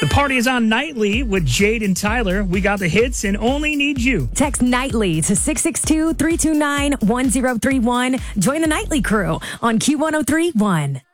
The party is on nightly with Jade and Tyler. We got the hits and only need you. Text nightly to 662-329-1031. Join the nightly crew on Q103.1.